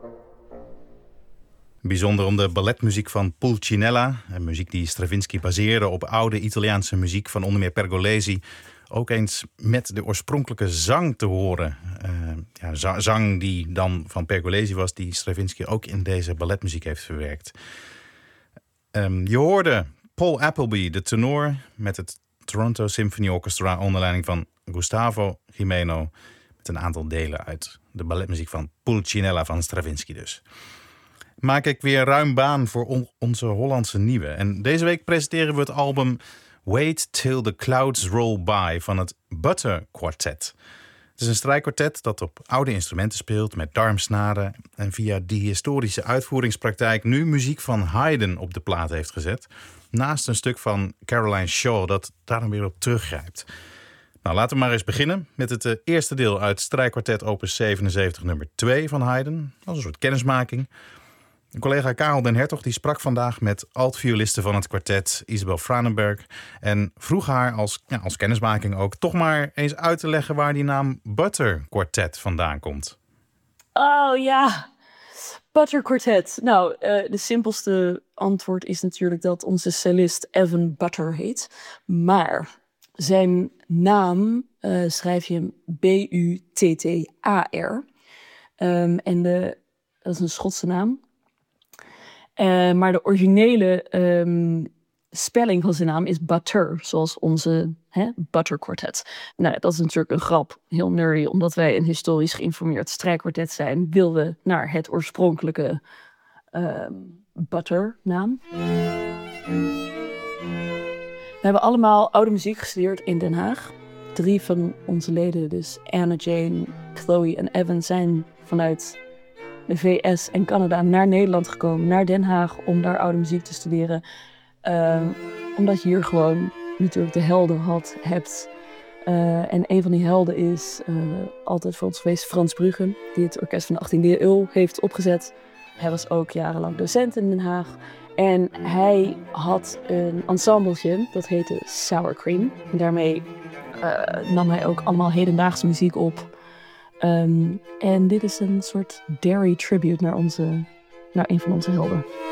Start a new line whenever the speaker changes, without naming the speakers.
Bijzonder om de balletmuziek van Pulcinella, een muziek die Stravinsky baseerde op oude Italiaanse muziek van onder meer Pergolesi, ook eens met de oorspronkelijke zang te horen. Zang die dan van Pergolesi was, die Stravinsky ook in deze balletmuziek heeft verwerkt. Je hoorde Paul Appleby, de tenor, met het Toronto Symphony Orchestra onder leiding van Gustavo Gimeno, met een aantal delen uit de balletmuziek van Pulcinella van Stravinsky dus. Maak ik weer ruim baan voor onze Hollandse nieuwe. En deze week presenteren we het album Wait Till the Clouds Roll By van het Butter Quartet. Het is een strijkkwartet dat op oude instrumenten speelt met darmsnaren en via die historische uitvoeringspraktijk nu muziek van Haydn op de plaat heeft gezet, naast een stuk van Caroline Shaw dat daar dan weer op teruggrijpt. Nou, laten we maar eens beginnen met het eerste deel uit strijkkwartet opus 77 nummer 2 van Haydn, als een soort kennismaking. Een collega Karel den Hertog die sprak vandaag met altvioliste van het kwartet Isabel Franenberg en vroeg haar als kennismaking ook toch maar eens uit te leggen waar die naam Butter Quartet vandaan komt.
Oh ja, Butter Quartet. Nou, de simpelste antwoord is natuurlijk dat onze cellist Evan Butter heet. Maar zijn naam schrijf je Buttar. Dat is een Schotse naam. Maar de originele spelling van zijn naam is Butter, zoals onze Butter Quartet. Nou, dat is natuurlijk een grap, heel nerdy, omdat wij een historisch geïnformeerd strijkkwartet zijn, wilden we naar het oorspronkelijke Butter naam. We hebben allemaal oude muziek gestudeerd in Den Haag. 3 van onze leden, dus Anna Jane, Chloe en Evan, zijn vanuit de VS en Canada naar Nederland gekomen, naar Den Haag, om daar oude muziek te studeren. Omdat je hier gewoon natuurlijk de helden hebt. En een van die helden is altijd voor ons geweest Frans Bruggen, die het orkest van de 18e eeuw heeft opgezet. Hij was ook jarenlang docent in Den Haag. En hij had een ensembletje, dat heette Sour Cream. En daarmee nam hij ook allemaal hedendaagse muziek op. En dit is een soort dairy tribute naar een van onze helden.